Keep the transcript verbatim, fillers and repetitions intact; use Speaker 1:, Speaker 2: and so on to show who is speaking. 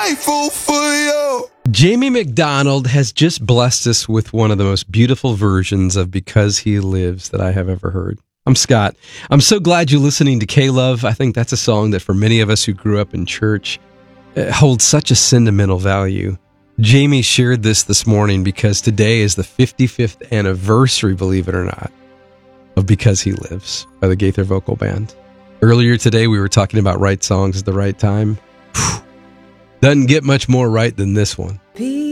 Speaker 1: grateful for you.
Speaker 2: Jamie McDonald has just blessed us with one of the most beautiful versions of Because He Lives that I have ever heard. I'm Scott. I'm so glad you're listening to K-Love. I think that's a song that for many of us who grew up in church it holds such a sentimental value. Jamie shared this this morning because today is the fifty-fifth anniversary, believe it or not, of Because He Lives by the Gaither Vocal Band. Earlier today, we were talking about right songs at the right time. Whew. Doesn't get much more right than this one.